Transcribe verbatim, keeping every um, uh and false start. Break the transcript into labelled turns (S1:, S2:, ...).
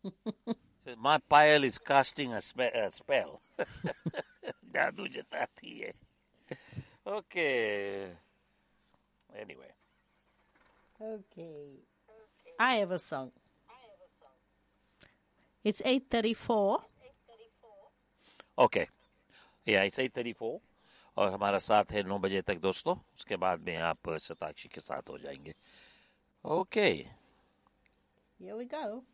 S1: So my Payal is casting a, spe- a spell. जादू जताती है. Okay. Anyway.
S2: Okay. I have a song. It's eight thirty-four.
S1: Okay. Yeah, it's eight thirty-four. और हमारा साथ है नौ बजे तक दोस्तों. उसके बाद में आप शताक्षी के साथ हो जाएंगे. Okay.
S2: Here we go.